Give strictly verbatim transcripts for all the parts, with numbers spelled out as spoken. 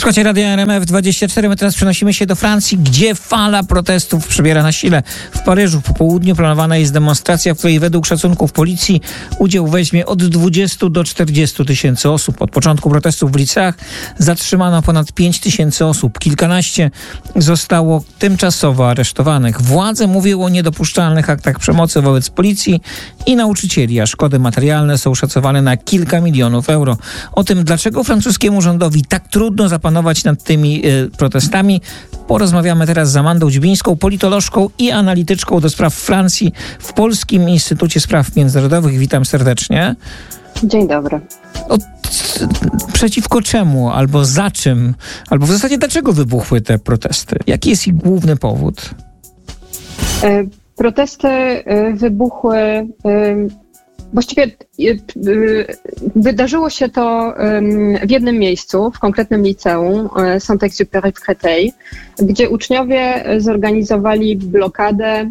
Słuchajcie, Radia R M F dwadzieścia cztery. My teraz przenosimy się do Francji, gdzie fala protestów przybiera na sile. W Paryżu po południu planowana jest demonstracja, w której według szacunków policji udział weźmie od dwudziestu do czterdziestu tysięcy osób. Od początku protestów w liceach zatrzymano ponad pięć tysięcy osób. Kilkanaście zostało tymczasowo aresztowanych. Władze mówią o niedopuszczalnych aktach przemocy wobec policji i nauczycieli, a szkody materialne są szacowane na kilka milionów euro. O tym, dlaczego francuskiemu rządowi tak trudno zapanować nad tymi y, protestami, porozmawiamy teraz z Amandą Dziubińską, politolożką i analityczką do spraw Francji w Polskim Instytucie Spraw Międzynarodowych. Witam serdecznie. Dzień dobry. O, przeciwko czemu, albo za czym, albo w zasadzie dlaczego wybuchły te protesty? Jaki jest ich główny powód? Protesty wybuchły... Właściwie wydarzyło się to w jednym miejscu, w konkretnym liceum Saint-Exupéry w Créteil, gdzie uczniowie zorganizowali blokadę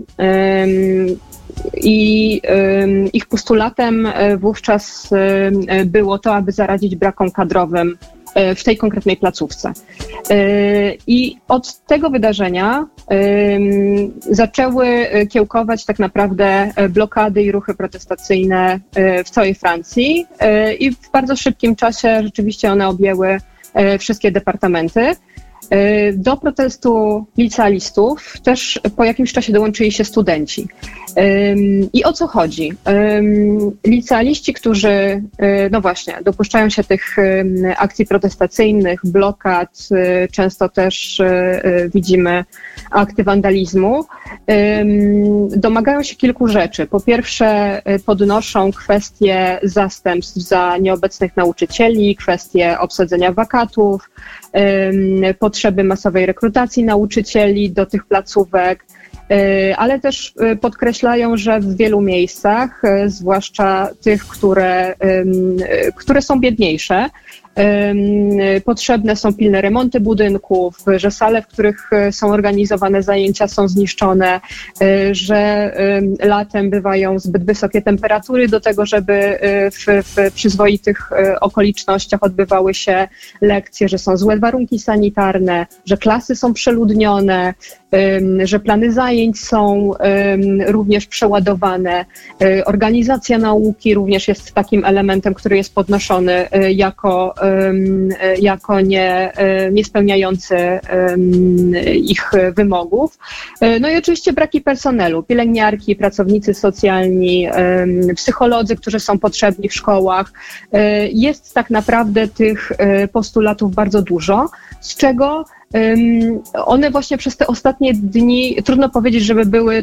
i ich postulatem wówczas było to, aby zaradzić brakom kadrowym w tej konkretnej placówce. I od tego wydarzenia zaczęły kiełkować tak naprawdę blokady i ruchy protestacyjne w całej Francji i w bardzo szybkim czasie rzeczywiście one objęły wszystkie departamenty. Do protestu licealistów też po jakimś czasie dołączyli się studenci. I o co chodzi? Licealiści, którzy, no właśnie, dopuszczają się tych akcji protestacyjnych, blokad, często też widzimy akty wandalizmu, domagają się kilku rzeczy. Po pierwsze, podnoszą kwestie zastępstw za nieobecnych nauczycieli, kwestie obsadzenia wakatów, potrzeby masowej rekrutacji nauczycieli do tych placówek, ale też podkreślają, że w wielu miejscach, zwłaszcza tych, które, które są biedniejsze, potrzebne są pilne remonty budynków, że sale, w których są organizowane zajęcia, są zniszczone, że latem bywają zbyt wysokie temperatury do tego, żeby w, w przyzwoitych okolicznościach odbywały się lekcje, że są złe warunki sanitarne, że klasy są przeludnione, że plany zajęć są również przeładowane. Organizacja nauki również jest takim elementem, który jest podnoszony jako jako nie, nie spełniający ich wymogów. No i oczywiście braki personelu, pielęgniarki, pracownicy socjalni, psycholodzy, którzy są potrzebni w szkołach. Jest tak naprawdę tych postulatów bardzo dużo, z czego one właśnie przez te ostatnie dni, trudno powiedzieć, żeby były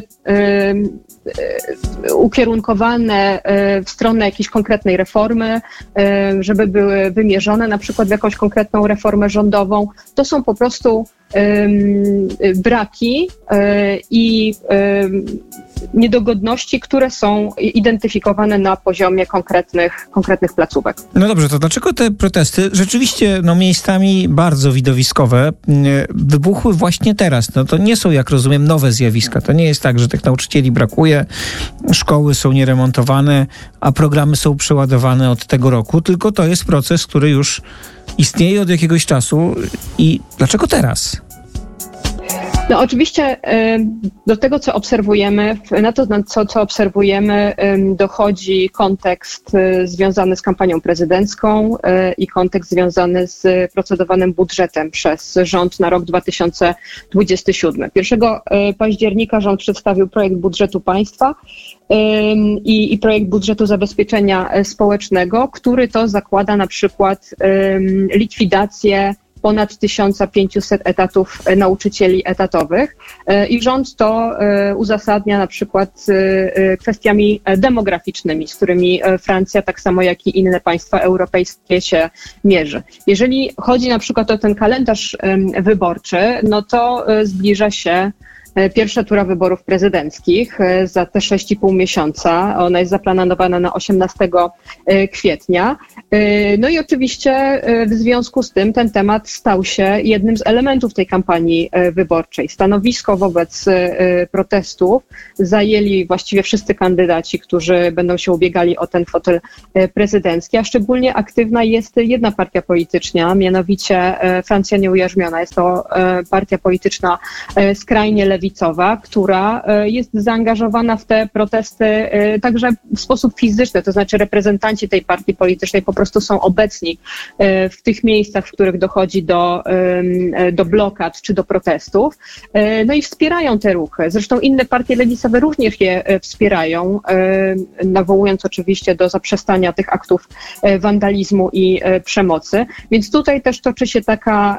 ukierunkowane w stronę jakiejś konkretnej reformy, żeby były wymierzone na przykład w jakąś konkretną reformę rządową. To są po prostu braki i niedogodności, które są identyfikowane na poziomie konkretnych, konkretnych placówek. No dobrze, to dlaczego te protesty, rzeczywiście no, miejscami bardzo widowiskowe, wybuchły właśnie teraz? No to nie są, jak rozumiem, nowe zjawiska. To nie jest tak, że tych nauczycieli brakuje, szkoły są nieremontowane, a programy są przeładowane od tego roku, tylko to jest proces, który już istnieje od jakiegoś czasu. I dlaczego teraz? No oczywiście do tego, co obserwujemy, na to, co, co obserwujemy, dochodzi kontekst związany z kampanią prezydencką i kontekst związany z procedowanym budżetem przez rząd na rok dwa tysiące dwudziesty siódmy. pierwszego października rząd przedstawił projekt budżetu państwa i, i projekt budżetu zabezpieczenia społecznego, który to zakłada na przykład likwidację ponad tysiąc pięćset etatów nauczycieli etatowych i rząd to uzasadnia na przykład kwestiami demograficznymi, z którymi Francja, tak samo jak i inne państwa europejskie się mierzy. Jeżeli chodzi na przykład o ten kalendarz wyborczy, no to zbliża się pierwsza tura wyborów prezydenckich za te sześć i pół miesiąca. Ona jest zaplanowana na osiemnastego kwietnia. No i oczywiście w związku z tym ten temat stał się jednym z elementów tej kampanii wyborczej. Stanowisko wobec protestów zajęli właściwie wszyscy kandydaci, którzy będą się ubiegali o ten fotel prezydencki, a szczególnie aktywna jest jedna partia polityczna, mianowicie Francja Nieujarzmiona. Jest to partia polityczna skrajnie lewicowa, która jest zaangażowana w te protesty także w sposób fizyczny, to znaczy reprezentanci tej partii politycznej po prostu są obecni w tych miejscach, w których dochodzi do, do blokad czy do protestów, no i wspierają te ruchy. Zresztą inne partie lewicowe również je wspierają, nawołując oczywiście do zaprzestania tych aktów wandalizmu i przemocy. Więc tutaj też toczy się taka,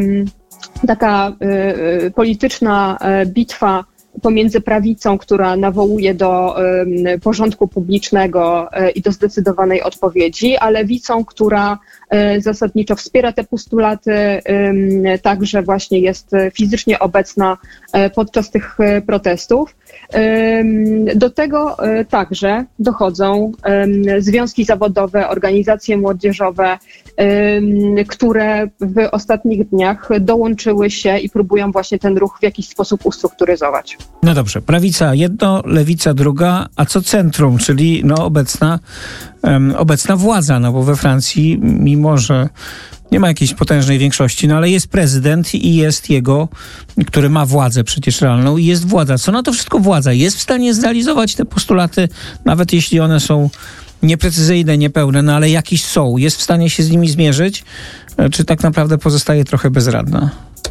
taka polityczna bitwa pomiędzy prawicą, która nawołuje do um, porządku publicznego um, i do zdecydowanej odpowiedzi, a lewicą, która um, zasadniczo wspiera te postulaty, um, także właśnie jest fizycznie obecna um, podczas tych um, protestów. Um, do tego um, także dochodzą um, związki zawodowe, organizacje młodzieżowe, um, które w ostatnich dniach dołączyły się i próbują właśnie ten ruch w jakiś sposób ustrukturyzować. No dobrze, prawica jedno, lewica druga, a co centrum, czyli no obecna, um, obecna władza, no bo we Francji, mimo że nie ma jakiejś potężnej większości, no ale jest prezydent i jest jego, który ma władzę przecież realną i jest władza. Co na to wszystko władza? Jest w stanie zrealizować te postulaty, nawet jeśli one są nieprecyzyjne, niepełne, no ale jakieś są. Jest w stanie się z nimi zmierzyć, czy tak naprawdę pozostaje trochę bezradna?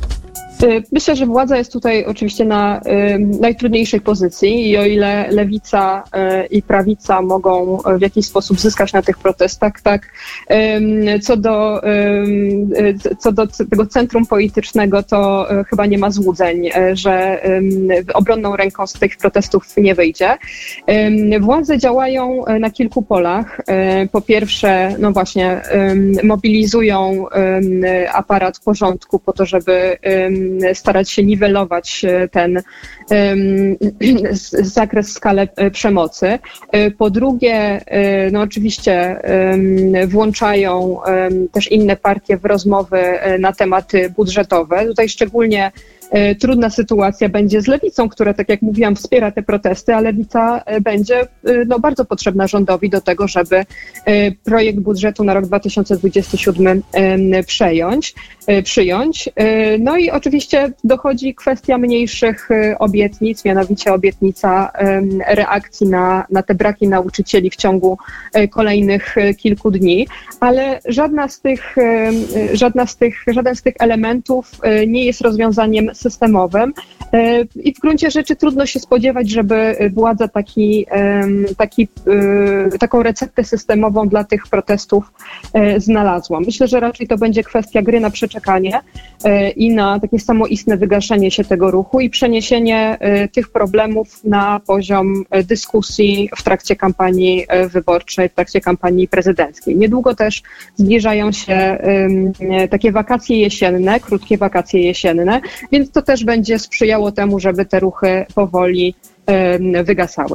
Myślę, że władza jest tutaj oczywiście na y, najtrudniejszej pozycji i o ile lewica y, i prawica mogą w jakiś sposób zyskać na tych protestach, tak y, co do, y, co do tego centrum politycznego, to y, chyba nie ma złudzeń, y, że y, obronną ręką z tych protestów nie wyjdzie. Y, władze działają na kilku polach. Y, po pierwsze, no właśnie, y, mobilizują y, aparat porządku po to, żeby y, starać się niwelować ten um, zakres, skalę przemocy. Po drugie, no oczywiście um, włączają um, też inne partie w rozmowy na tematy budżetowe. Tutaj szczególnie trudna sytuacja będzie z lewicą, która, tak jak mówiłam, wspiera te protesty, a lewica będzie no, bardzo potrzebna rządowi do tego, żeby projekt budżetu na rok dwa tysiące dwudziesty siódmy przejąć, przyjąć. No i oczywiście dochodzi kwestia mniejszych obietnic, mianowicie obietnica reakcji na, na te braki nauczycieli w ciągu kolejnych kilku dni, ale żadna z tych, żadna z tych, żaden z tych elementów nie jest rozwiązaniem systemowym i w gruncie rzeczy trudno się spodziewać, żeby władza taki, taki, taką receptę systemową dla tych protestów znalazła. Myślę, że raczej to będzie kwestia gry na przeczekanie i na takie samoistne wygaszenie się tego ruchu i przeniesienie tych problemów na poziom dyskusji w trakcie kampanii wyborczej, w trakcie kampanii prezydenckiej. Niedługo też zbliżają się takie wakacje jesienne, krótkie wakacje jesienne, więc to też będzie sprzyjało temu, żeby te ruchy powoli wygasały.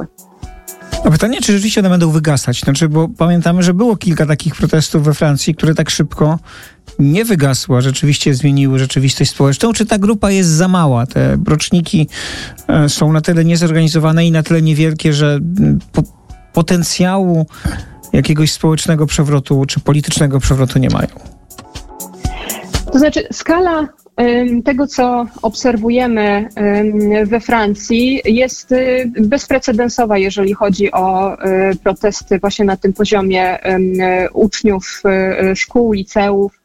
A pytanie, czy rzeczywiście one będą wygasać? Znaczy, bo pamiętamy, że było kilka takich protestów we Francji, które tak szybko nie wygasły, a rzeczywiście zmieniły rzeczywistość społeczną. Czy ta grupa jest za mała? Te roczniki są na tyle niezorganizowane i na tyle niewielkie, że po- potencjału jakiegoś społecznego przewrotu czy politycznego przewrotu nie mają? To znaczy skala tego, co obserwujemy we Francji, jest bezprecedensowa, jeżeli chodzi o protesty właśnie na tym poziomie uczniów szkół, liceów,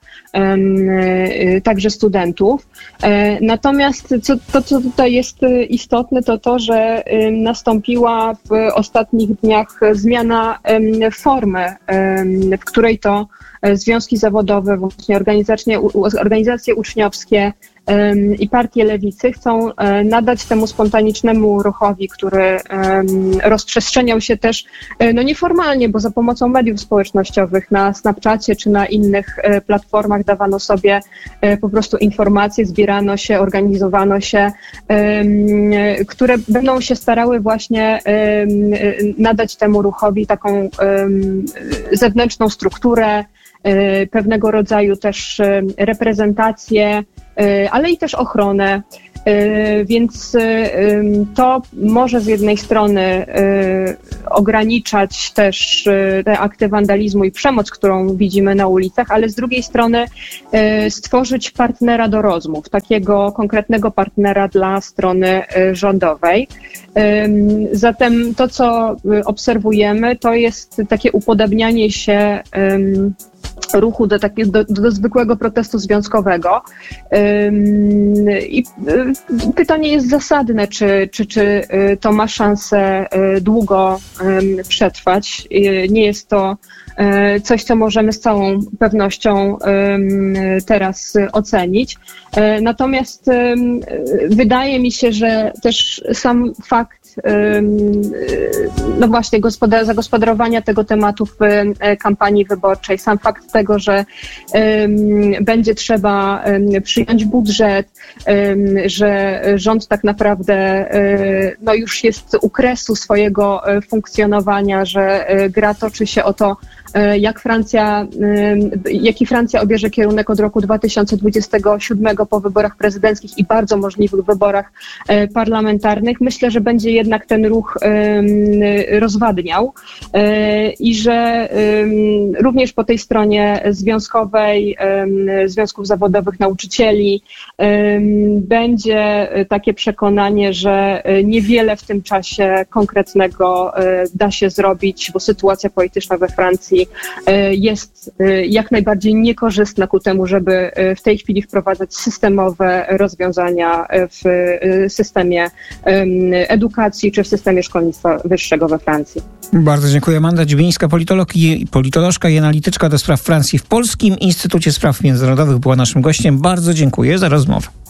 także studentów. Natomiast co, to, co tutaj jest istotne, to to, że nastąpiła w ostatnich dniach zmiana formy, w której to związki zawodowe, właśnie organizacje, organizacje uczniowskie i partie lewicy chcą nadać temu spontanicznemu ruchowi, który rozprzestrzeniał się też no nieformalnie, bo za pomocą mediów społecznościowych na Snapchacie czy na innych platformach dawano sobie po prostu informacje, zbierano się, organizowano się, które będą się starały właśnie nadać temu ruchowi taką zewnętrzną strukturę, pewnego rodzaju też reprezentację, ale i też ochronę. Więc to może z jednej strony ograniczać też te akty wandalizmu i przemoc, którą widzimy na ulicach, ale z drugiej strony stworzyć partnera do rozmów, takiego konkretnego partnera dla strony rządowej. Zatem to, co obserwujemy, to jest takie upodabnianie się ruchu do, takiego, do, do zwykłego protestu związkowego. I pytanie jest zasadne, czy, czy, czy to ma szansę długo przetrwać. Nie jest to coś, co możemy z całą pewnością teraz ocenić. Natomiast wydaje mi się, że też sam fakt no właśnie gospodar- zagospodarowania tego tematu w kampanii wyborczej, sam fakt tego, że um, będzie trzeba um, przyjąć budżet, um, że rząd tak naprawdę um, no już jest u kresu swojego um, funkcjonowania, że um, gra toczy się o to, jak Francja, jaki Francja obierze kierunek od roku dwa tysiące dwudziestego siódmego po wyborach prezydenckich i bardzo możliwych wyborach parlamentarnych. Myślę, że będzie jednak ten ruch rozwadniał i że również po tej stronie związkowej, związków zawodowych nauczycieli będzie takie przekonanie, że niewiele w tym czasie konkretnego da się zrobić, bo sytuacja polityczna we Francji jest jak najbardziej niekorzystna ku temu, żeby w tej chwili wprowadzać systemowe rozwiązania w systemie edukacji czy w systemie szkolnictwa wyższego we Francji. Bardzo dziękuję. Amanda Dziubińska, politolog i, politolożka i analityczka do spraw Francji w Polskim Instytucie Spraw Międzynarodowych była naszym gościem. Bardzo dziękuję za rozmowę.